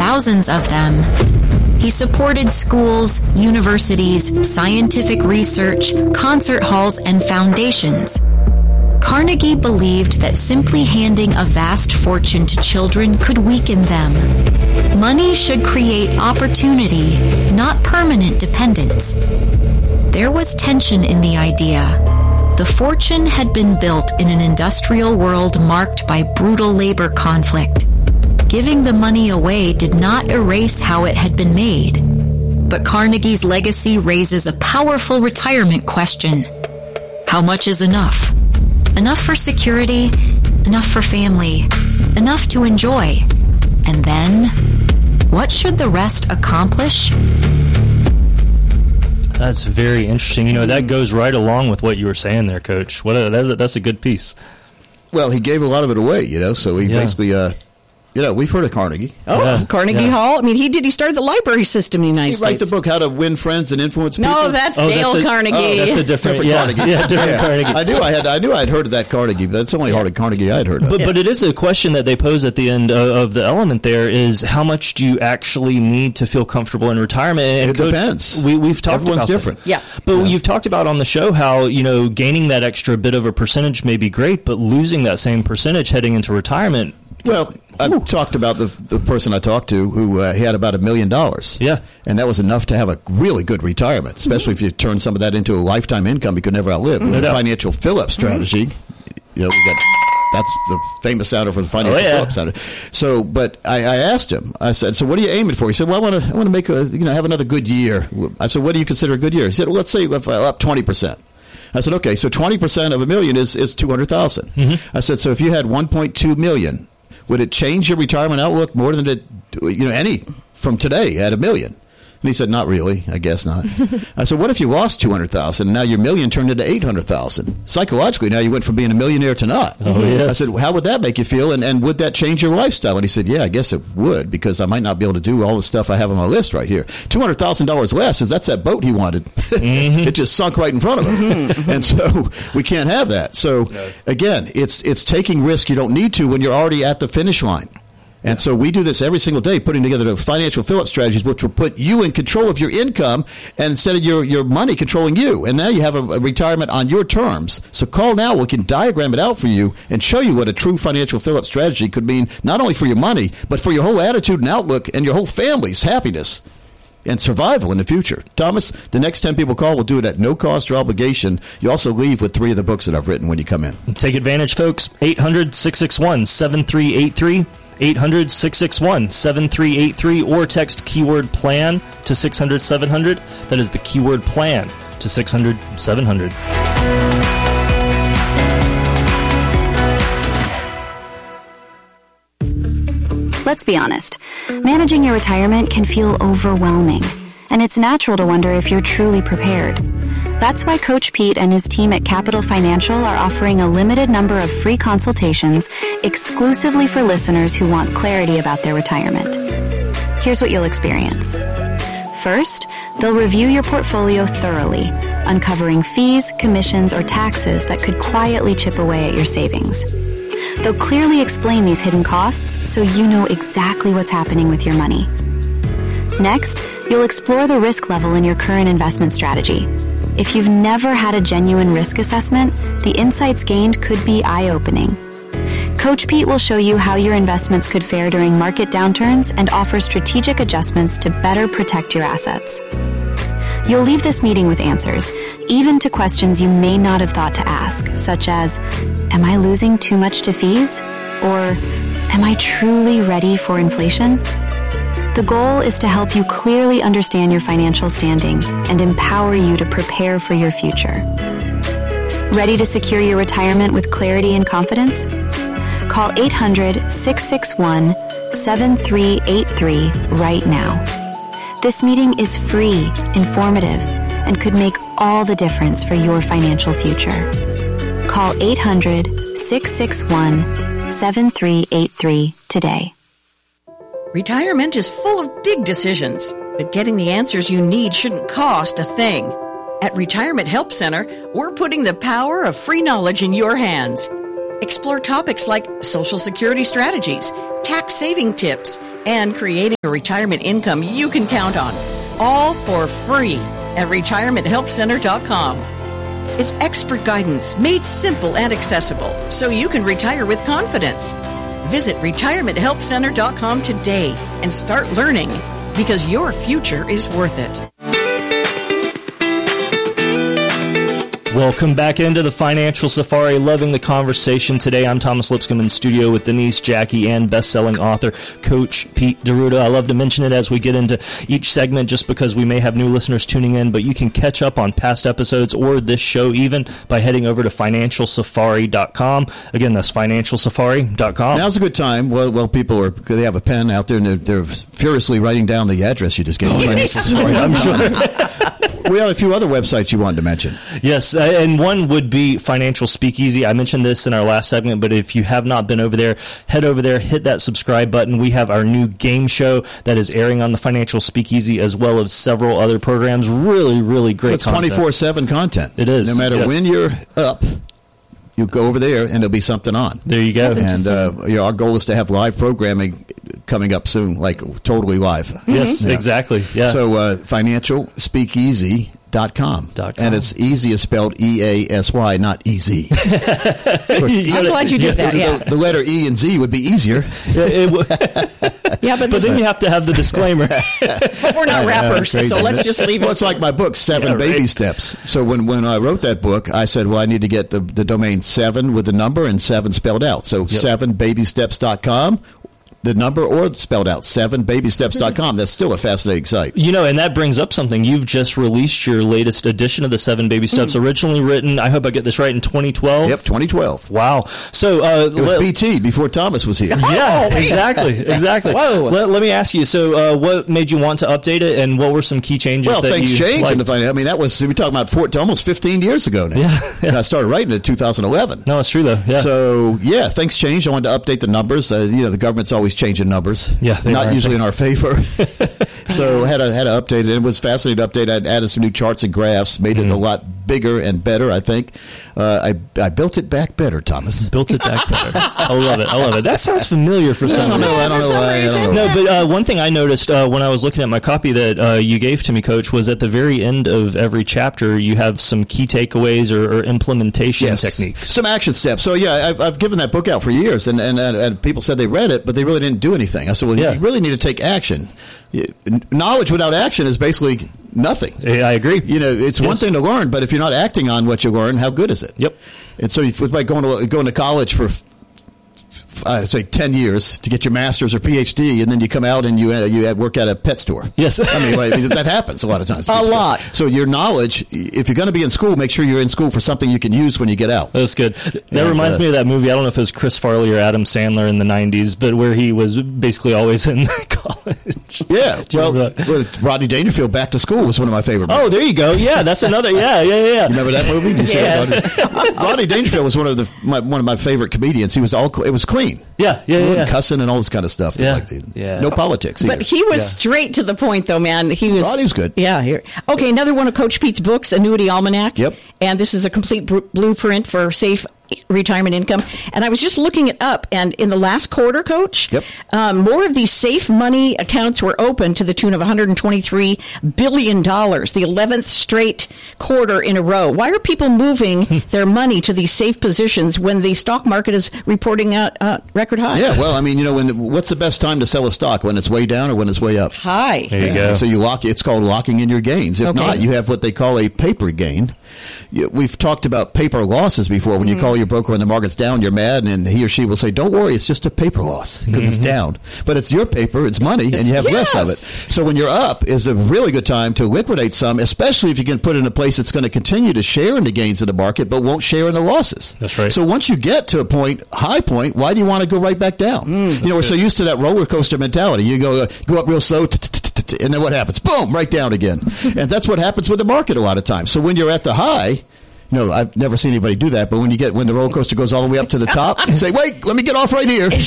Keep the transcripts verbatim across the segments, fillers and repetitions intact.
thousands of them. He supported schools, universities, scientific research, concert halls, and foundations. Carnegie believed that simply handing a vast fortune to children could weaken them. Money should create opportunity, not permanent dependence. There was tension in the idea. The fortune had been built in an industrial world marked by brutal labor conflict. Giving the money away did not erase how it had been made. But Carnegie's legacy raises a powerful retirement question. How much is enough? Enough for security, enough for family, enough to enjoy. And then, what should the rest accomplish? That's very interesting. You know, that goes right along with what you were saying there, Coach. What a, that's, a, that's a good piece. Well, he gave a lot of it away, you know, so he yeah. basically, uh, you know, we've heard of Carnegie. Oh, yeah. Carnegie yeah. Hall. I mean, he did. He started the library system in the United he States. He write the book, How to Win Friends and Influence People? No, that's oh, Dale that's a, Carnegie. Oh, that's a different, different yeah. Carnegie. Yeah, different yeah. Carnegie. I knew I had. I knew I'd heard of that Carnegie, but that's the only yeah. Carnegie I'd heard of. But, yeah. but it is a question that they pose at the end of, of the element there is how much do you actually need to feel comfortable in retirement? And it Coach, depends. We, we've talked Everyone's about different. That. Yeah. But yeah. you've talked about on the show how, you know, gaining that extra bit of a percentage may be great, but losing that same percentage heading into retirement. Well, I've Ooh. talked about the the person I talked to who uh, he had about a million dollars. Yeah. And that was enough to have a really good retirement, especially mm-hmm. if you turn some of that into a lifetime income you could never outlive. Mm-hmm. With the financial Phillips strategy, mm-hmm. you know, we got that's the famous sounder for the financial oh, yeah. Phillips sounder. So, but I, I asked him, I said, so what are you aiming for? He said, well, I want to I want to make a, you know, have another good year. I said, what do you consider a good year? He said, well, let's say if I up twenty percent. I said, okay, so twenty percent of a million is, is two hundred thousand. Mm-hmm. I said, so if you had one point two million, would it change your retirement outlook more than it, you know, any from today at a million? And he said, not really. I guess not. I said, what if you lost two hundred thousand dollars and now your million turned into eight hundred thousand dollars? Psychologically, now you went from being a millionaire to not. Oh, yes. I said, well, how would that make you feel? And, and would that change your lifestyle? And he said, yeah, I guess it would, because I might not be able to do all the stuff I have on my list right here. two hundred thousand dollars less is that's that boat he wanted. Mm-hmm. It just sunk right in front of him. And so we can't have that. So, no. again, it's it's taking risk you don't need to when you're already at the finish line. And so we do this every single day, putting together the financial Phillips strategies, which will put you in control of your income and instead of your, your money controlling you. And now you have a, a retirement on your terms. So call now. We can diagram it out for you and show you what a true financial Phillips strategy could mean, not only for your money, but for your whole attitude and outlook and your whole family's happiness and survival in the future. Thomas, the next ten people call, we'll do it at no cost or obligation. You also leave with three of the books that I've written when you come in. Take advantage, folks. eight hundred, six six one, seven three eight three. eight hundred, six six one, seven three eight three or text keyword plan to six hundred, seven hundred. That is the keyword plan to six hundred, seven hundred. Let's be honest. Managing your retirement can feel overwhelming, and it's natural to wonder if you're truly prepared. That's why Coach Pete and his team at Capital Financial are offering a limited number of free consultations exclusively for listeners who want clarity about their retirement. Here's what you'll experience. First, they'll review your portfolio thoroughly, uncovering fees, commissions, or taxes that could quietly chip away at your savings. They'll clearly explain these hidden costs so you know exactly what's happening with your money. Next, you'll explore the risk level in your current investment strategy. If you've never had a genuine risk assessment, the insights gained could be eye-opening. Coach Pete will show you how your investments could fare during market downturns and offer strategic adjustments to better protect your assets. You'll leave this meeting with answers, even to questions you may not have thought to ask, such as, am I losing too much to fees? Or, am I truly ready for inflation? The goal is to help you clearly understand your financial standing and empower you to prepare for your future. Ready to secure your retirement with clarity and confidence? Call eight hundred, six six one, seven three eight three right now. This meeting is free, informative, and could make all the difference for your financial future. Call eight hundred, six six one, seven three eight three today. Retirement is full of big decisions, but getting the answers you need shouldn't cost a thing. At Retirement Help Center, we're putting the power of free knowledge in your hands. Explore topics like Social Security strategies, tax saving tips, and creating a retirement income you can count on. All for free at retirement help center dot com. It's expert guidance made simple and accessible so you can retire with confidence. Visit retirement help center dot com today and start learning, because your future is worth it. Welcome back into the Financial Safari. Loving the conversation today. I'm Thomas Lipscomb in studio with Denise Jackie and best-selling author Coach Pete D'Arruda. I love to mention it as we get into each segment just because we may have new listeners tuning in, but you can catch up on past episodes or this show even by heading over to financial safari dot com. Again, that's financial safari dot com. Now's a good time. Well, well, people are, they have a pen out there and they're, they're furiously writing down the address you just gave. Financial Safari. I'm sure. We have a few other websites you wanted to mention. Yes, uh, and one would be Financial Speakeasy. I mentioned this in our last segment, but if you have not been over there, head over there, hit that subscribe button. We have our new game show that is airing on the Financial Speakeasy, as well as several other programs. Really, really great It's content. twenty-four seven content. It is. No matter yes. when you're up, you go over there and there'll be something on. There you go. And uh, you know, our goal is to have live programming coming up soon, like totally live. Yes, Yeah. exactly. Yeah. So uh, financial speakeasy dot com. Dot com. And it's easy is spelled E A S Y, not easy. Of course, you I'm know, glad you did that, the, yeah. the letter E and Z would be easier. Yeah, it w- Yeah, but, but then you have to have the disclaimer. but we're not I know, rappers, crazy. so let's just leave it. Well, it's like my book, Seven Yeah, Baby right. Steps. So when, when I wrote that book, I said, well, I need to get the, the domain seven with the number and seven spelled out. So seven baby steps dot com, the number or spelled out, seven baby steps dot com. That's still a fascinating site. You know, and that brings up something. You've just released your latest edition of the Seven Baby Steps, Mm. originally written, I hope I get this right, in twenty twelve. Yep, twenty twelve. Wow. So, uh, It was let- B T before Thomas was here. yeah, exactly, exactly. Whoa. Let, let me ask you. So, uh, what made you want to update it, and what were some key changes? Well, that things you changed in the liked? finance. I mean, that was, we're talking about four, almost fifteen years ago now. Yeah, yeah. And I started writing it in two thousand eleven. No, it's true though. Yeah. So, yeah, things changed. I wanted to update the numbers. Uh, you know, the government's always changing numbers. Yeah, they Not are. usually in our favor. So, I had to, had to update it. It was fascinating to update. I added some new charts and graphs, made Mm-hmm. it a lot bigger and better, I think. Uh, I, I built it back better, Thomas. Built it back better. I love it. I love it. That sounds familiar for I some don't know. reason. I don't know why. I don't know. No, but uh, one thing I noticed uh, when I was looking at my copy that uh, you gave to me, Coach, was at the very end of every chapter, you have some key takeaways or, or implementation Yes. techniques. Some action steps. So, yeah, I've, I've given that book out for years, and, and, and people said they read it, but they really didn't do anything. I said, well, Yeah. you really need to take action. You- Knowledge without action is basically nothing. Yeah, I agree. You know, it's one Yes. thing to learn, but if you're not acting on what you learn, how good is it? Yep. And so it's like going to going to college for, I'd say, ten years to get your master's or P H D, and then you come out and you uh, you work at a pet store. Yes. I mean, like, that happens a lot of times. A lot. So your knowledge, if you're going to be in school, make sure you're in school for something you can use when you get out. That's good. That Yeah, reminds uh, me of that movie. I don't know if it was Chris Farley or Adam Sandler in the nineties, but where he was basically always in college. Yeah, Do you well, remember that? well, Rodney Dangerfield, Back to School, was one of my favorite movies. Oh, there you go. Yeah, that's another. Yeah, yeah, yeah. You remember that movie? Did you see Yes. that? Rodney? Rodney Dangerfield was one of the my, one of my favorite comedians. He was all it was clean. Yeah, yeah, He yeah. wasn't yeah. cussing and all this kind of stuff. Yeah. Like the, Yeah. No politics either. But he was Yeah. straight to the point, though, man. He was. Rodney was good. Yeah. Here. Okay, another one of Coach Pete's books, Annuity Almanac. Yep. And this is a complete br- blueprint for safe retirement income. And I was just looking it up, and in the last quarter, Coach, Yep. um, more of these safe money accounts were open to the tune of one hundred twenty-three billion dollars, the eleventh straight quarter in a row. Why are people moving their money to these safe positions when the stock market is reporting out uh, record highs? Yeah, well, I mean, you know, when what's the best time to sell a stock? When it's way down or when it's way up? High. There you Yeah. go. So you lock. It's called locking in your gains. If Okay. not, you have what they call a paper gain. You- We've talked about paper losses before. When you call your broker and the market's down, you're mad, and he or she will say, "Don't worry, it's just a paper loss because it's down." But it's your paper, it's money, and you have less of Yes. it. So when you're up, is a really good time to liquidate some, especially if you can put it in a place that's going to continue to share in the gains of the market, but won't share in the losses. That's right. So once you get to a point, high point, why do you want to go right back down? you know, we're so used to that roller coaster mentality. You go uh, go up real slow, t- t- t- t- and then what happens? Boom, right down again. And that's what happens with the market a lot of times. So when you're at the high, You know, I've never seen anybody do that, but when you get when the roller coaster goes all the way up to the top, you say, "Wait, let me get off right here."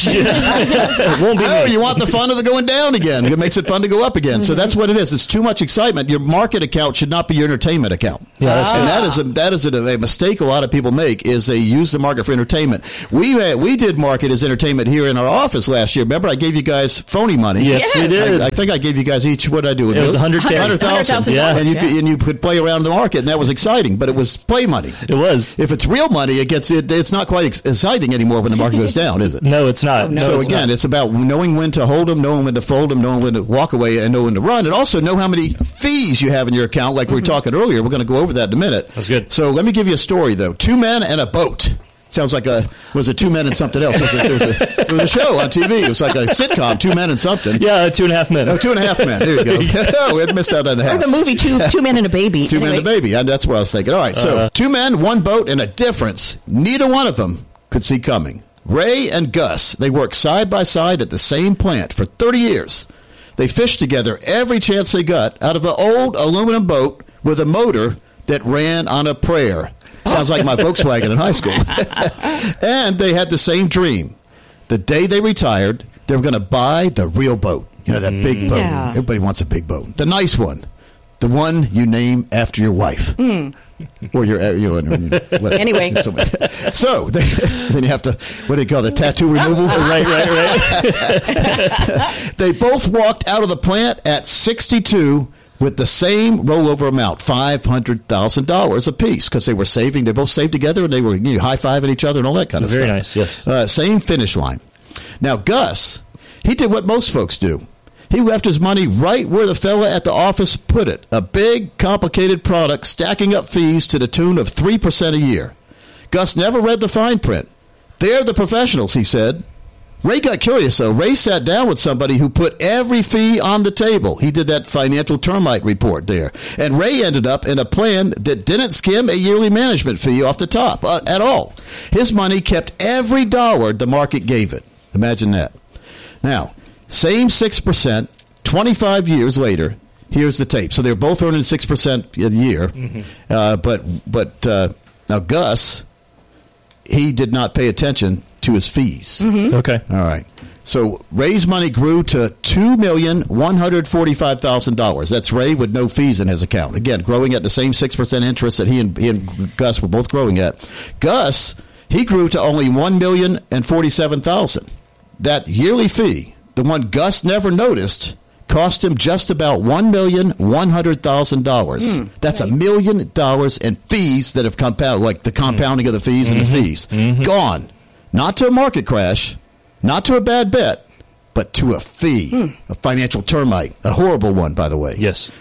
It won't be oh, me. you want the fun of the going down again? It makes it fun to go up again. Mm-hmm. So that's what it is. It's too much excitement. Your market account should not be your entertainment account. Yeah, that's and ah. that is a that is a, a mistake a lot of people make. Is they use the market for entertainment. We uh, we did market as entertainment here in our office last year. Remember, I gave you guys phony money. Yes, yes. we did. I, I think I gave you guys each. What did I do? It was one hundred thousand. Yeah, and you yeah. could, and you could play around the market, and that was exciting. But it was play money. It was. If it's real money, it gets it. It's not quite ex- exciting anymore when the market goes down, is it? No, it's not. Oh, no. So it's again, not. it's about knowing when to hold them, knowing when to fold them, knowing when to walk away, and knowing when to run, and also know how many fees you have in your account. Like we were talking earlier, we're going to go over that in a minute. That's good. So let me give you a story though. Two men and a boat. Sounds like a was it two men and something else? Was it, there, was a, there was a show on T V. It was like a sitcom, two men and something. Yeah, two and a half men. Oh, two and a half men. There you go. Oh, we had missed out on a half. Or the movie Two Two Men and a Baby. Two anyway. men and a baby. And that's what I was thinking. All right, so Uh, two men, one boat, and a difference neither one of them could see coming. Ray and Gus, they worked side by side at the same plant for thirty years. They fished together every chance they got out of an old aluminum boat with a motor that ran on a prayer. Sounds like my Volkswagen in high school. And they had the same dream. The day they retired, they were going to buy the real boat. You know, that mm. big boat. Yeah. Everybody wants a big boat. The nice one. The one you name after your wife. Mm. Or your, you know, whatever. Anyway. So, they, then you have to, what do you call it, the tattoo removal? right, right, right. They both walked out of the plant at sixty-two with the same rollover amount, five hundred thousand dollars apiece, because they were saving. They both saved together, and they were you know, high-fiving each other and all that kind of Very stuff. Very nice, yes. Uh, same finish line. Now, Gus, he did what most folks do. He left his money right where the fella at the office put it, a big, complicated product stacking up fees to the tune of three percent a year. Gus never read the fine print. They're the professionals, he said. Ray got curious, though. Ray sat down with somebody who put every fee on the table. He did that financial termite report there. And Ray ended up in a plan that didn't skim a yearly management fee off the top uh, at all. His money kept every dollar the market gave it. Imagine that. Now, same six percent, twenty-five years later, here's the tape. So they're both earning six percent a year. Mm-hmm. Uh, but but uh, now Gus, he did not pay attention to his fees. Mm-hmm. Okay. All right. So Ray's money grew to two million one hundred forty-five thousand dollars. That's Ray with no fees in his account. Again, growing at the same six percent interest that he and, he and Gus were both growing at. Gus, he grew to only one million forty-seven thousand dollars. That yearly fee, the one Gus never noticed, cost him just about one million one hundred thousand dollars. Mm, That's right. a million dollars in fees that have compounded, like the compounding mm. of the fees mm-hmm. and the fees. Mm-hmm. Gone. Not to a market crash, not to a bad bet, but to a fee, mm. a financial termite, a horrible one, by the way. Yes.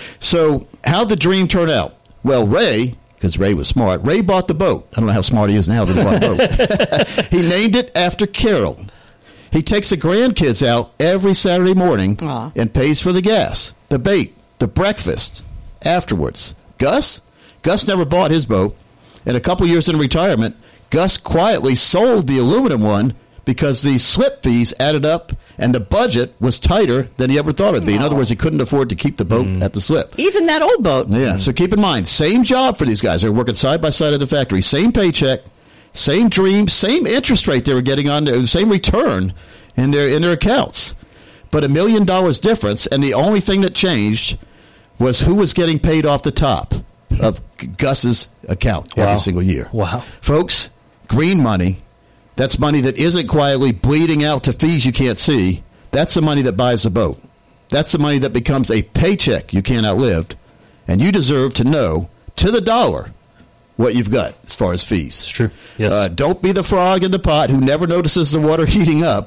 So how'd the dream turn out? Well, Ray, because Ray was smart, Ray bought the boat. I don't know how smart he is now that he bought the boat. He named it after Carol. He takes the grandkids out every Saturday morning Aww. And pays for the gas, the bait, the breakfast afterwards. Gus? Gus never bought his boat. And a couple years in retirement, Gus quietly sold the aluminum one because the slip fees added up and the budget was tighter than he ever thought it'd be. In other words, he couldn't afford to keep the boat mm. at the slip. Even that old boat. Yeah, mm. so keep in mind, same job for these guys. They're working side by side at the factory. Same paycheck, same dream, same interest rate they were getting on their, same return in their in their accounts. But a million dollars difference, and the only thing that changed was who was getting paid off the top of Gus's account every wow. single year. Wow. Folks, green money, that's money that isn't quietly bleeding out to fees you can't see. That's the money that buys the boat. That's the money that becomes a paycheck you can't outlive. And you deserve to know, to the dollar, what you've got as far as fees. It's true. Yes. Uh, don't be the frog in the pot who never notices the water heating up.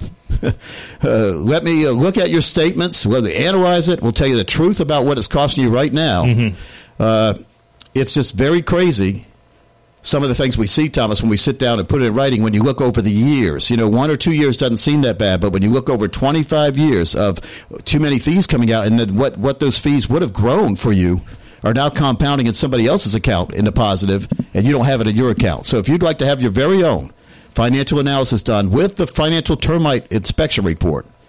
uh, let me uh, look at your statements. We'll analyze it. We'll tell you the truth about what it's costing you right now. Mm-hmm. Uh, it's just very crazy. Some of the things we see, Thomas, when we sit down and put it in writing, when you look over the years, you know, one or two years doesn't seem that bad, but when you look over twenty-five years of too many fees coming out and then what, what those fees would have grown for you are now compounding in somebody else's account in the positive, and you don't have it in your account. So if you'd like to have your very own financial analysis done with the financial termite inspection report,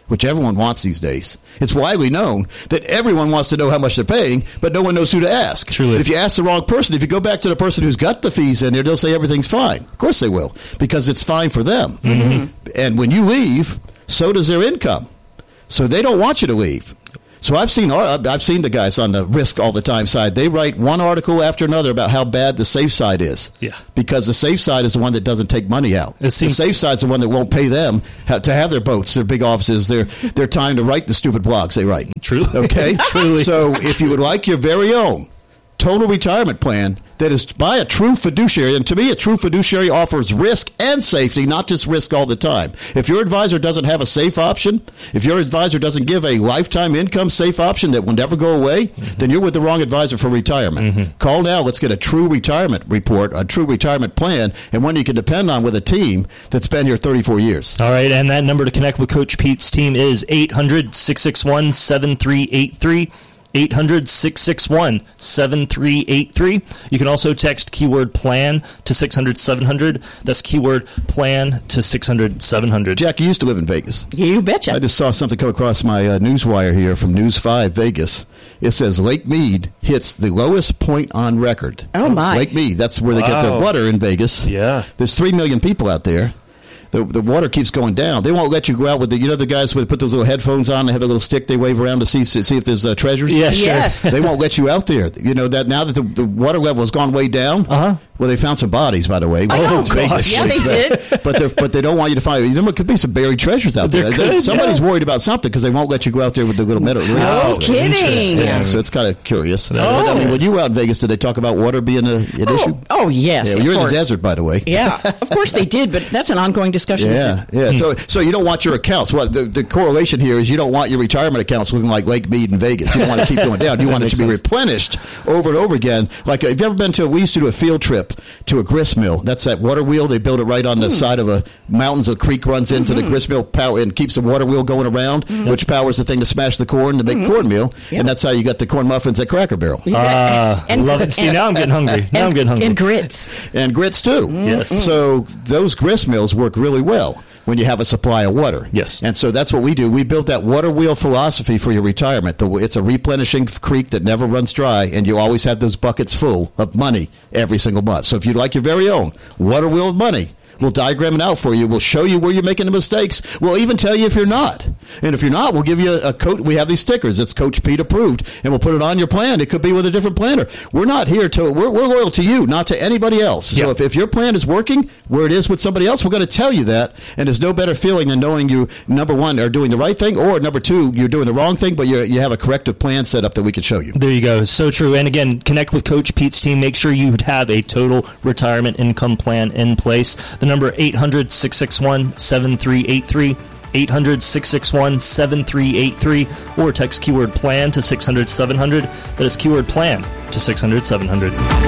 which everyone wants these days. It's widely known that everyone wants to know how much they're paying, but no one knows who to ask. Truly. If you ask the wrong person, if you go back to the person who's got the fees in there, they'll say everything's fine. Of course they will, because it's fine for them. Mm-hmm. And when you leave, so does their income. So they don't want you to leave. So I've seen I've seen the guys on the Risk All the Time side. They write one article after another about how bad the safe side is. Yeah. Because the safe side is the one that doesn't take money out. It seems- the safe side's the one that won't pay them to have their boats, their big offices, their their time to write the stupid blogs they write. True. Okay? Truly. So if you would like your very own total retirement plan that is by a true fiduciary, and to me, a true fiduciary offers risk and safety, not just risk all the time. If your advisor doesn't have a safe option, if your advisor doesn't give a lifetime income safe option that will never go away, mm-hmm. then you're with the wrong advisor for retirement. Mm-hmm. Call now. Let's get a true retirement report, a true retirement plan, and one you can depend on with a team that's been here thirty-four years. All right, and that number to connect with Coach Pete's team is eight hundred, six six one, seven three eight three. eight hundred, six six one, seven three eight three. You can also text keyword plan to six hundred, seven hundred. That's keyword plan to six hundred, seven hundred. Jack, you used to live in Vegas. You betcha. I just saw something come across my uh, news wire here from News five Vegas. It says Lake Mead hits the lowest point on record. Oh, my. Lake Mead, that's where they Wow. get their water in Vegas. Yeah. There's three million people out there. The, the water keeps going down. They won't let you go out with the, you know, the guys with put those little headphones on. They have a little stick they wave around to see see if there's uh, treasures. Yeah, sure. Yes. They won't let you out there. You know that now that the, the water level has gone way down. Uh-huh. Well, they found some bodies, by the way. Oh, It's Vegas. gosh. Yeah, they did. But they're, but they don't want you to find. You know, there could be some buried treasures out there. There could, Somebody's yeah. worried about something because they won't let you go out there with the little metal. No kidding. Interesting. Yeah, so it's kind of curious. Oh. I mean, when you were out in Vegas, did they talk about water being a, an Oh, issue? oh, yes. Yeah, well, of you're in the course. desert, by the way. Yeah, of course they did, but that's an ongoing discussion. Yeah, yeah. So, so you don't want your accounts. Well, the, the correlation here is you don't want your retirement accounts looking like Lake Mead in Vegas. You don't want to keep going down. You want it to be makes sense. replenished over and over again. Like, have you ever been to? We used to do a field trip to a grist mill. That's that water wheel. They build it right on the mm. side of a mountains. A creek runs into mm-hmm. the grist mill power and keeps the water wheel going around, mm-hmm. which powers the thing to smash the corn to make mm-hmm. cornmeal. Yep. And that's how you got the corn muffins at Cracker Barrel. Ah, uh, love it. See, now I'm getting hungry. Now and, I'm getting hungry. And grits. And grits too. Mm-hmm. Yes. So those grist mills work really well when you have a supply of water. Yes. And so that's what we do. We built that water wheel philosophy for your retirement. The, it's a replenishing creek that never runs dry, and you always have those buckets full of money every single month. So if you'd like your very own water wheel of money, we'll diagram it out for you. We'll show you where you're making the mistakes. We'll even tell you if you're not. And if you're not, we'll give you a, a coat. We have these stickers. It's Coach Pete approved, and we'll put it on your plan. It could be with a different planner. We're not here to, we're, we're loyal to you, not to anybody else. So yep. if, if your plan is working where it is with somebody else, we're going to tell you that. And there's no better feeling than knowing you, number one, are doing the right thing, or number two, you're doing the wrong thing, but you you have a corrective plan set up that we can show you. There you go. So true. And again, connect with Coach Pete's team. Make sure you have a total retirement income plan in place. The number eight hundred, six six one, seven three eight three. eight hundred, six six one, seven three eight three, or text keyword plan to six hundred, seven hundred. That is keyword plan to six hundred, seven hundred.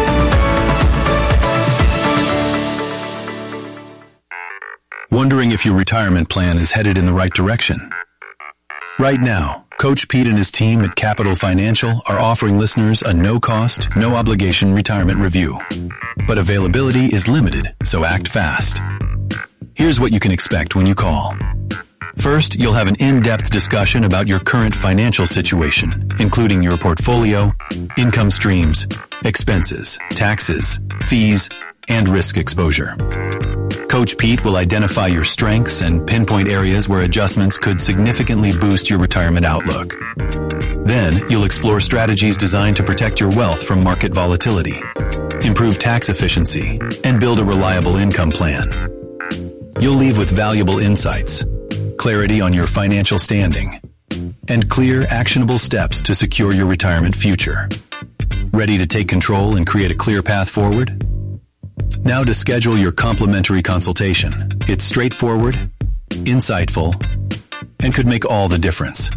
Wondering if your retirement plan is headed in the right direction? Right now, Coach Pete and his team at Capital Financial are offering listeners a no-cost, no-obligation retirement review. But availability is limited, so act fast. Here's what you can expect when you call. First, you'll have an in-depth discussion about your current financial situation, including your portfolio, income streams, expenses, taxes, fees, and risk exposure. Coach Pete will identify your strengths and pinpoint areas where adjustments could significantly boost your retirement outlook. Then, you'll explore strategies designed to protect your wealth from market volatility, improve tax efficiency, and build a reliable income plan. You'll leave with valuable insights, clarity on your financial standing, and clear, actionable steps to secure your retirement future. Ready to take control and create a clear path forward? Now to schedule your complimentary consultation. It's straightforward, insightful, and could make all the difference.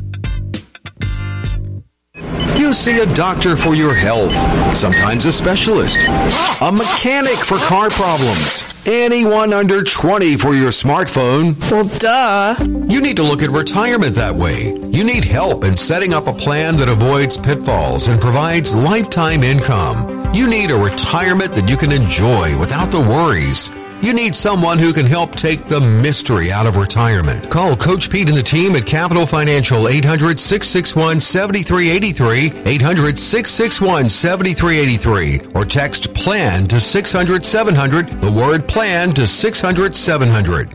You see a doctor for your health, sometimes a specialist, a mechanic for car problems, anyone under twenty for your smartphone. Well, duh. You need to look at retirement that way. You need help in setting up a plan that avoids pitfalls and provides lifetime income. You need a retirement that you can enjoy without the worries. You need someone who can help take the mystery out of retirement. Call Coach Pete and the team at Capital Financial, eight hundred, six six one, seven three eight three, eight hundred, six six one, seven three eight three, or text PLAN to six hundred, seven hundred, the word PLAN to six hundred, seven hundred.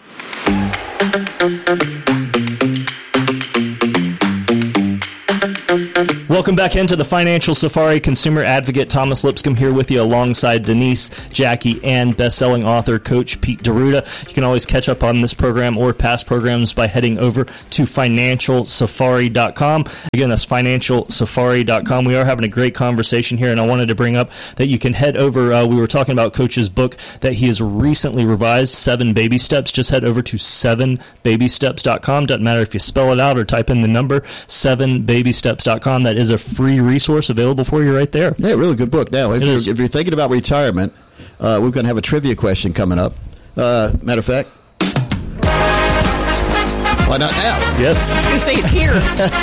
Welcome back into the Financial Safari. Consumer advocate Thomas Lipscomb here with you alongside Denise, Jackie, and best-selling author Coach Pete D'Arruda. You can always catch up on this program or past programs by heading over to financial safari dot com. Again, that's financial safari dot com. We are having a great conversation here, and I wanted to bring up that you can head over. Uh, we were talking about Coach's book that he has recently revised, Seven Baby Steps. Just head over to seven baby steps dot com. Doesn't matter if you spell it out or type in the number, seven baby steps dot com. That is a free resource available for you right there. Yeah, really good book. Now, if, you're, if you're thinking about retirement, uh, we're going to have a trivia question coming up. Uh, matter of fact, why not now? Yes. I was going to say it's here.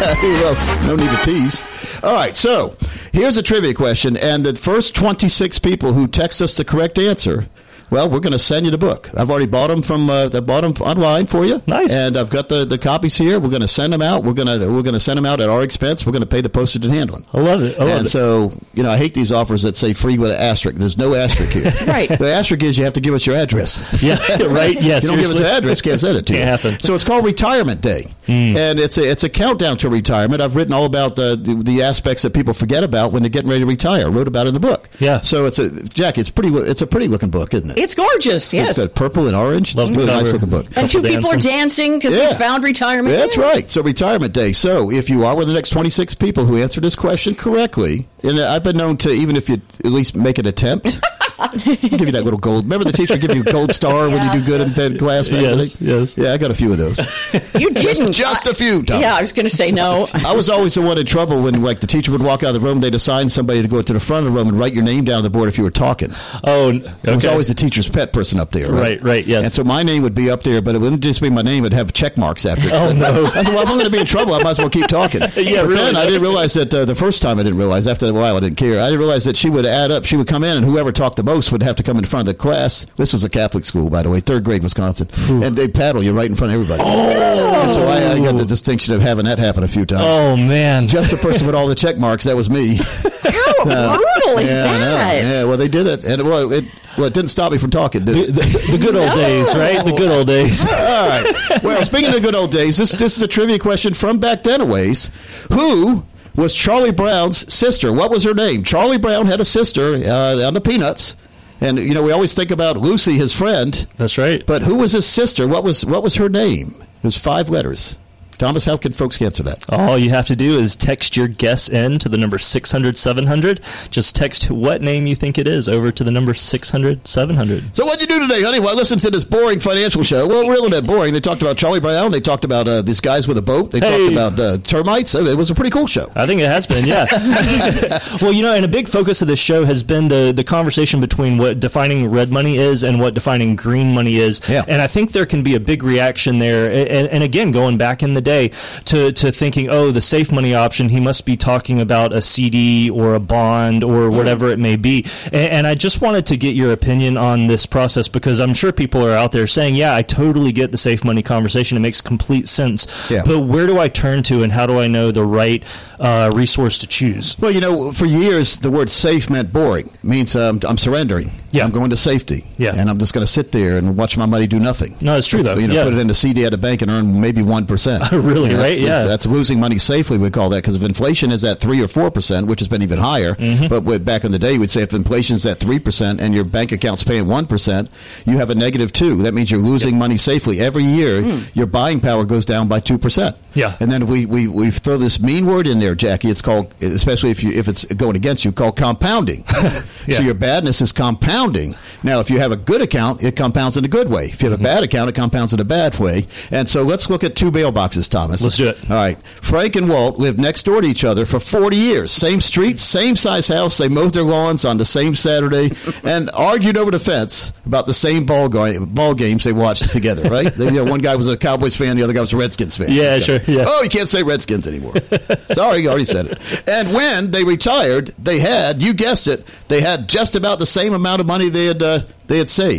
Well, no need to tease. All right, so here's a trivia question, and the first twenty-six people who text us the correct answer, well, we're going to send you the book. I've already bought them from uh, I bought them online for you. Nice. And I've got the, the copies here. We're going to send them out. We're going to we're going to send them out at our expense. We're going to pay the postage and handling. I love it. I love and it. so, you know, I hate these offers that say free with an asterisk. There's no asterisk here. Right. The asterisk is you have to give us your address. Yeah, right. Yes. You don't give us your address, can't send it to you. Can't happen. So it's called Retirement Day. Mm. And it's a it's a countdown to retirement. I've written all about the, the the aspects that people forget about when they're getting ready to retire. I wrote about it in the book. Yeah. So it's a Jackie, it's pretty it's a pretty looking book, isn't it? It's gorgeous. Yes. It's got purple and orange. Love It's a really the nice cover. looking book. And two Couple people are dancing because Yeah. they found retirement. That's Yeah. right. So Retirement Day. So if you are one of the next twenty-six people who answer this question correctly, and I've been known to, even if you at least make an attempt, give you that little gold. Remember the teacher give you a gold star when you do good in bed class? back in the Yes, day? yes. Yeah, I got a few of those. You didn't. Just a few, Thomas. Yeah, I was going to say no. I was always the one in trouble when, like, the teacher would walk out of the room. They'd assign somebody to go to the front of the room and write your name down on the board if you were talking. Oh, okay. It was always the teacher's pet person up there, right? Right, right, yes. And so my name would be up there, but it wouldn't just be my name. It'd have check marks after it. Oh, no. I said, well, if I'm going to be in trouble, I might as well keep talking. Yeah, but really. then I didn't realize that uh, the first time I didn't realize. After a while, I didn't care. I didn't realize that she would add up. She would come in, and whoever talked the most would have to come in front of the class. This was a Catholic school, by the way, third grade Wisconsin. Ooh. And they'd paddle you right in front of everybody. Oh! And so I, I got the distinction of having that happen a few times. Oh, man. Just the person with all the check marks, that was me. How Uh, brutal is yeah, I know. that? Yeah, well, they did it, and well, it well, it didn't stop me from talking, did The, it? the, the good old days, right? The good old days. All right. Well, speaking of the good old days, this this is a trivia question from back then a ways. Who was Charlie Brown's sister? What was her name? Charlie Brown had a sister uh, on the Peanuts, and you know we always think about Lucy, his friend. That's right. But who was his sister? What was what was her name? It was five letters. Thomas, how can folks answer that? All you have to do is text your guess in to the number six hundred, seven hundred. Just text what name you think it is over to the number six hundred, seven hundred. So what'd you do today, honey? Well, listen to this boring financial show. Well, really not boring. They talked about Charlie Brown. They talked about uh, these guys with a boat. They Hey. talked about uh, termites. It was a pretty cool show. I think it has been, yeah. Well, you know, and a big focus of this show has been the, the conversation between what defining red money is and what defining green money is. Yeah. And I think there can be a big reaction there. And, and again, going back in the day to, to thinking, oh, the safe money option, he must be talking about a C D or a bond or whatever it may be. And, and I just wanted to get your opinion on this process because I'm sure people are out there saying, yeah, I totally get the safe money conversation. It makes complete sense. Yeah. But where do I turn to and how do I know the right uh, resource to choose? Well, you know, for years, the word safe meant boring. It means um, I'm surrendering. Yeah. I'm going to safety. Yeah. And I'm just going to sit there and watch my money do nothing. No, it's true, That's, though. You know, Yeah. put it in a C D at a bank and earn maybe one percent. Really, You know, right? that's, Yeah. That's, that's losing money safely, we call that, because if inflation is at three or four percent, which has been even higher, Mm-hmm. but with, back in the day, we'd say if inflation is at three percent and your bank account's paying one percent, you have a negative two. That means you're losing money safely. Every year, Mm. your buying power goes down by two percent. Yeah. And then if we, we, we throw this mean word in there, Jackie, it's called, especially if you if it's going against you, called compounding. Yeah. So your badness is compounding. Now, if you have a good account, it compounds in a good way. If you have Mm-hmm. a bad account, it compounds in a bad way. And so let's look at two mailboxes, Thomas. Let's do it. All right. Frank and Walt lived next door to each other for forty years. Same street, same size house. They mowed their lawns on the same Saturday and argued over the fence about the same ball, go- ball games they watched together, right? They, you know, one guy was a Cowboys fan, the other guy was a Redskins fan. Yeah, sure, yeah. Oh, you can't say Redskins anymore. Sorry, you already said it. And when they retired, they had, you guessed it, they had just about the same amount of money they had uh, they had saved.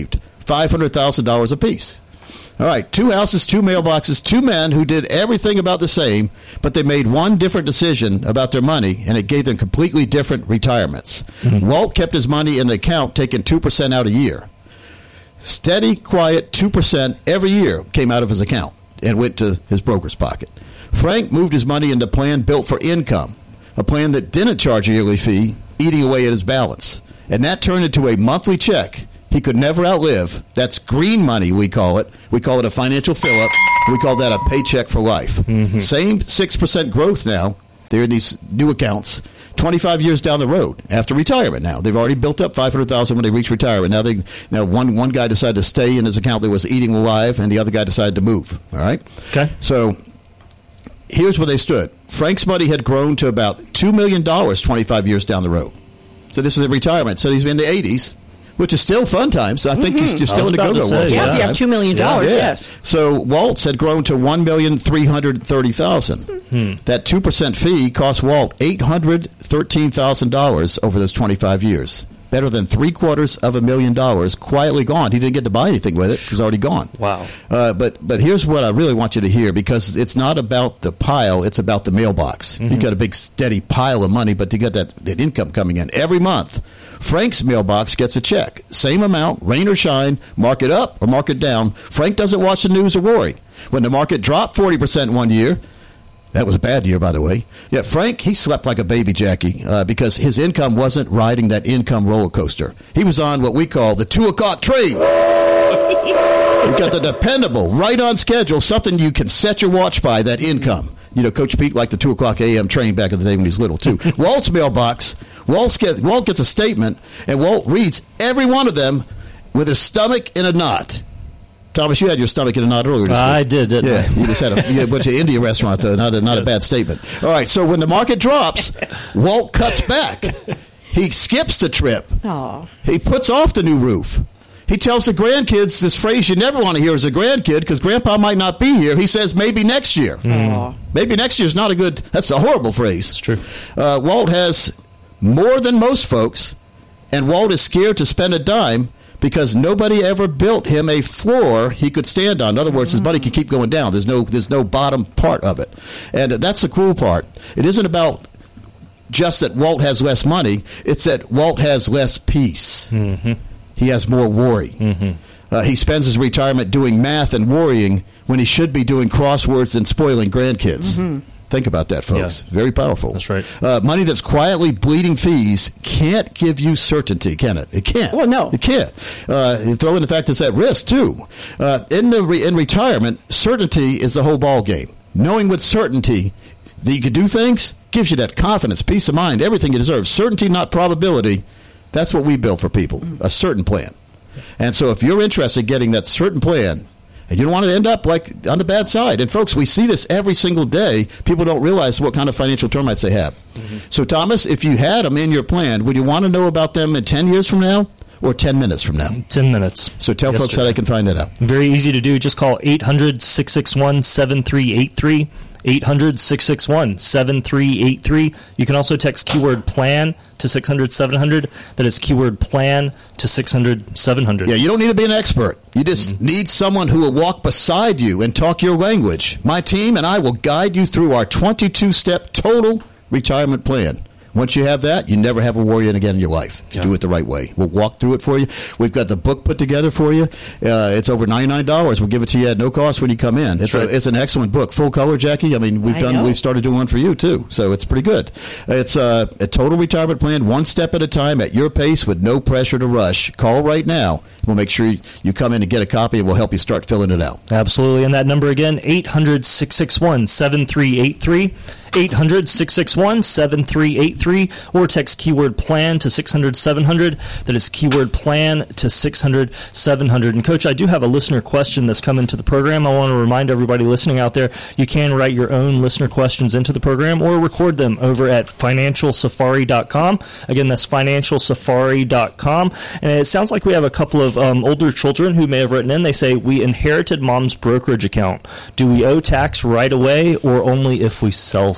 five hundred thousand dollars apiece. All right, two houses, two mailboxes, two men who did everything about the same, but they made one different decision about their money, and it gave them completely different retirements. Mm-hmm. Walt kept his money in the account, taking two percent out a year. Steady, quiet, two percent every year came out of his account and went to his broker's pocket. Frank moved his money into a plan built for income, a plan that didn't charge a yearly fee, eating away at his balance. And that turned into a monthly check he could never outlive. That's green money, we call it. We call it a financial fill-up. We call that a paycheck for life. Mm-hmm. Same six percent growth now. They're in these new accounts. twenty-five years down the road, after retirement now. They've already built up five hundred thousand dollars when they reach retirement. Now, they now one, one guy decided to stay in his account that was eating alive, and the other guy decided to move. All right? Okay. So here's where they stood. Frank's money had grown to about two million dollars twenty-five years down the road. So this is in retirement. So he's in the eighties. Which is still fun times. I think mm-hmm. he's, he's still in the go-go world. Yeah, if you have two million dollars, yeah. yes. So Walt's had grown to one million three hundred thirty thousand dollars. Hmm. That two percent fee cost Walt eight hundred thirteen thousand dollars over those twenty-five years. Better than three-quarters of a million dollars quietly gone. He didn't get to buy anything with it. It was already gone. Wow. Uh, but but here's what I really want you to hear, because it's not about the pile, it's about the mailbox. Mm-hmm. You got a big, steady pile of money, but you got that, that income coming in every month. Frank's mailbox gets a check. Same amount, rain or shine, mark it up or mark it down. Frank doesn't watch the news or worry. When the market dropped forty percent one year, that was a bad year, by the way. Yeah, Frank, he slept like a baby, Jackie, uh, because his income wasn't riding that income roller coaster. He was on what we call the two o'clock train. You got the dependable, right on schedule, something you can set your watch by, that income. You know, Coach Pete liked the two o'clock a m train back in the day when he was little, too. Walt's mailbox, Walt's get, Walt gets a statement, and Walt reads every one of them with his stomach in a knot. Thomas, you had your stomach in a knot earlier. Uh, I did, didn't yeah, I? You just had a, you went to an Indian restaurant, though. Not a, not yes. a bad statement. All right, so when the market drops, Walt cuts back. He skips the trip. Aww. He puts off the new roof. He tells the grandkids this phrase you never want to hear as a grandkid, because Grandpa might not be here. He says, maybe next year. Mm. Maybe next year is not a good, that's a horrible phrase. It's true. Uh, Walt has more than most folks, and Walt is scared to spend a dime because nobody ever built him a floor he could stand on. In other words, his money can keep going down. There's no, there's no bottom part of it. And that's the cool part. It isn't about just that Walt has less money. It's that Walt has less peace. Mm-hmm. He has more worry. Mm-hmm. Uh, he spends his retirement doing math and worrying when he should be doing crosswords and spoiling grandkids. Mm-hmm. Think about that, folks. Yeah. Very powerful. That's right. Uh, money that's quietly bleeding fees can't give you certainty, can it? It can't. Well, no. It can't. Uh, you throw in the fact it's at risk, too. Uh, in the re- in retirement, certainty is the whole ball game. Knowing with certainty that you can do things gives you that confidence, peace of mind, everything you deserve. Certainty, not probability. That's what we build for people, a certain plan. And so if you're interested in getting that certain plan, and you don't want to end up like on the bad side. And, folks, we see this every single day. People don't realize what kind of financial termites they have. Mm-hmm. So, Thomas, if you had them in your plan, would you want to know about them in ten years from now or ten minutes from now? ten minutes. So tell yes, folks sir. how they can find that out. Very easy to do. Just call eight hundred, six six one, seven three eight three. eight hundred, six six one, seven three eight three. You can also text keyword plan to six hundred, seven hundred. That is keyword plan to six hundred, seven hundred. Yeah, you don't need to be an expert. You just mm-hmm. need someone who will walk beside you and talk your language. My team and I will guide you through our twenty-two step total retirement plan. Once you have that, you never have a worry again in your life. You yeah. do it the right way. We'll walk through it for you. We've got the book put together for you. Uh, it's over ninety-nine dollars. We'll give it to you at no cost when you come in. It's, right. a, it's an excellent book. Full color, Jackie. I mean, we've I done. Know. We've started doing one for you, too. So it's pretty good. It's uh, a total retirement plan, one step at a time, at your pace, with no pressure to rush. Call right now. We'll make sure you, you come in and get a copy, and we'll help you start filling it out. Absolutely. And that number again, eight hundred, six six one, seven three eight three. eight hundred, six six one, seven three eight three, or text keyword plan to six hundred, seven hundred. That is keyword plan to six hundred, seven hundred. And, Coach, I do have a listener question that's come into the program. I want to remind everybody listening out there, you can write your own listener questions into the program or record them over at financial safari dot com. Again, that's financial safari dot com. And it sounds like we have a couple of um, older children who may have written in. They say, we inherited mom's brokerage account. Do we owe tax right away or only if we sell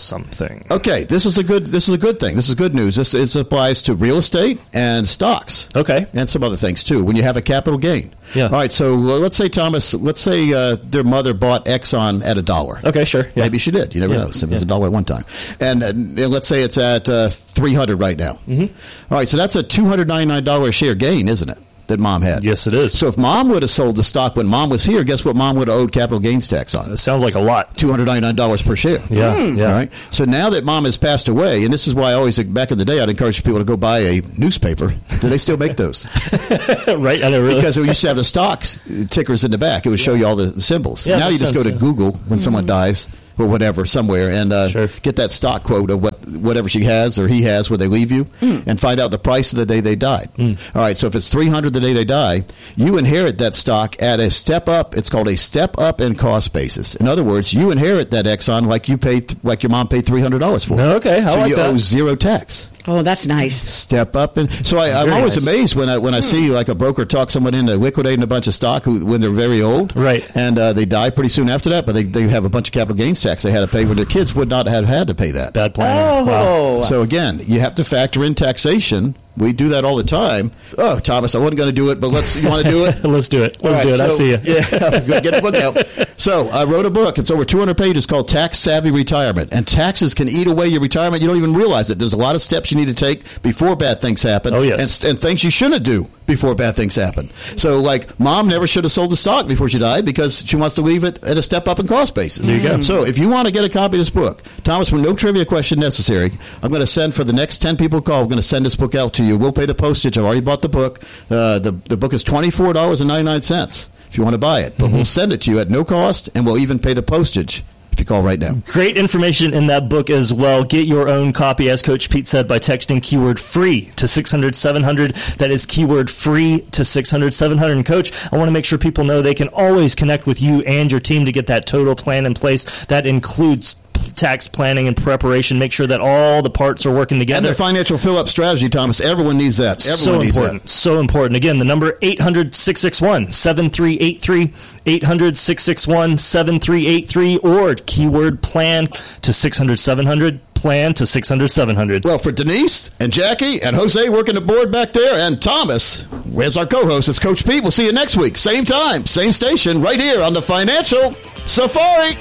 something. Okay, this is a good this is a good thing. This is good news. This, this applies to real estate and stocks. Okay. And some other things too. When you have a capital gain. Yeah. All right. So uh, let's say Thomas. Let's say uh, their mother bought Exxon at a dollar. Okay. Sure. Yeah. Maybe she did. You never yeah. know. It was yeah. a dollar at one time. And, uh, and let's say it's at uh, three hundred right now. Mm-hmm. All right. So that's a two hundred ninety nine dollar a share gain, isn't it? That mom had. Yes, it is. So if mom would have sold the stock when mom was here, guess what mom would have owed capital gains tax on? It sounds like a lot. two hundred ninety-nine dollars per share. Yeah, mm. yeah. All right. So now that mom has passed away, and this is why I always, back in the day, I'd encourage people to go buy a newspaper. Do they still make those? Right. I know, really. Because we used to have the stocks tickers in the back. It would show you all the, the symbols. Yeah, now you just sense, go to yeah. Google when mm. someone dies or whatever somewhere and uh, sure. get that stock quote of what whatever she has or he has when they leave you mm. and find out the price of the day they died. Mm. All right, so if it's three hundred the day they die, you inherit that stock at a step up. It's called a step up in cost basis. In other words, you inherit that Exxon like you paid, like your mom paid three hundred dollars for. Okay, I so like you that. owe zero tax. Oh, that's nice. Step up, and so I, I'm Very always nice. amazed when I when I hmm. see like a broker talk someone into liquidating a bunch of stock who when they're very old, right? And uh, they die pretty soon after that, but they, they have a bunch of capital gains tax they had to pay when their kids would not have had to pay that. Bad planning. Oh, wow. So again, you have to factor in taxation. We do that all the time. Oh, Thomas, I wasn't going to do it, but let's. You want to do it? Let's do it. Let's right, do it. so, I see you. Yeah, get the book out. So I wrote a book. It's over two hundred pages called Tax Savvy Retirement. And taxes can eat away your retirement. You don't even realize it. There's a lot of steps you need to take before bad things happen. Oh, yes. And, and things you shouldn't do before bad things happen. So, like, mom never should have sold the stock before she died because she wants to leave it at a step up in cost basis. There you go. So if you want to get a copy of this book, Thomas, with no trivia question necessary, I'm going to send for the next ten people who call, I'm going to send this book out to you. We'll pay the postage. I've already bought the book. Uh, the, the book is twenty-four dollars and ninety-nine cents if you want to buy it. But mm-hmm. we'll send it to you at no cost, and we'll even pay the postage if you call right now. Great information in that book as well. Get your own copy, as Coach Pete said, by texting keyword free to six hundred seven hundred. That is keyword free to six hundred seven hundred. And Coach, I want to make sure people know they can always connect with you and your team to get that total plan in place. That includes tax planning and preparation. Make sure that all the parts are working together. And the financial fill-up strategy, Thomas. Everyone needs that. Everyone so needs important. that. So important. Again, the number eight hundred, six six one, seven three eight three, eight hundred, six six one, seven three eight three, or keyword plan to six hundred seven hundred. Plan to six hundred seven hundred. Well, for Denise and Jackie and Jose working the board back there, and Thomas, as our co-host, it's Coach Pete. We'll see you next week. Same time, same station, right here on the Financial Safari.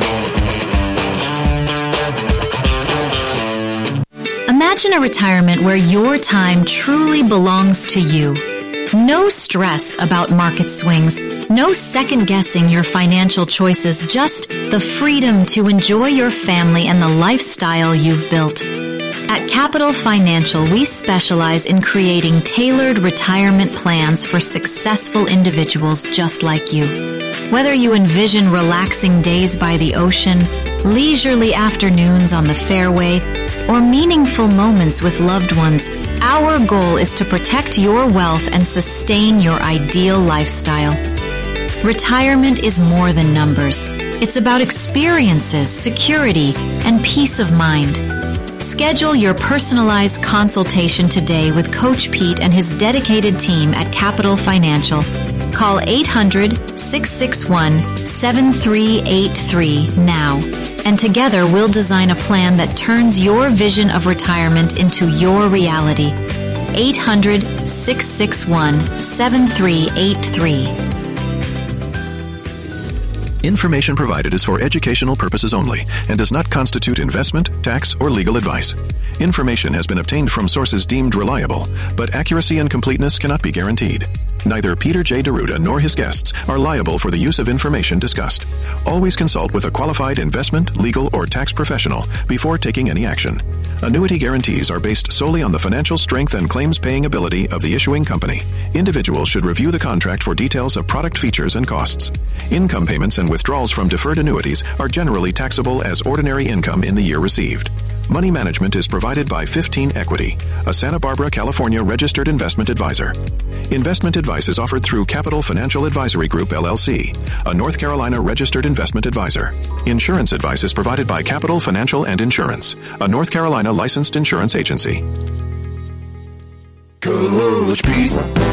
Imagine a retirement where your time truly belongs to you. No stress about market swings, no second-guessing your financial choices, just the freedom to enjoy your family and the lifestyle you've built. At Capital Financial, we specialize in creating tailored retirement plans for successful individuals just like you. Whether you envision relaxing days by the ocean, leisurely afternoons on the fairway, or meaningful moments with loved ones, our goal is to protect your wealth and sustain your ideal lifestyle. Retirement is more than numbers. It's about experiences, security, and peace of mind. Schedule your personalized consultation today with Coach Pete and his dedicated team at Capital Financial. Call eight hundred, six six one, seven three eight three now. And together we'll design a plan that turns your vision of retirement into your reality. eight hundred, six six one, seven three eight three. Information provided is for educational purposes only and does not constitute investment, tax, or legal advice. Information has been obtained from sources deemed reliable, but accuracy and completeness cannot be guaranteed. Neither Peter J. Deruta nor his guests are liable for the use of information discussed. Always consult with a qualified investment, legal, or tax professional before taking any action. Annuity guarantees are based solely on the financial strength and claims-paying ability of the issuing company. Individuals should review the contract for details of product features and costs. Income payments and withdrawals from deferred annuities are generally taxable as ordinary income in the year received. Money management is provided by fifteen Equity, a Santa Barbara, California registered investment advisor. Investment advice is offered through Capital Financial Advisory Group, L L C, a North Carolina registered investment advisor. Insurance advice is provided by Capital Financial and Insurance, a North Carolina licensed insurance agency. Coach Pete.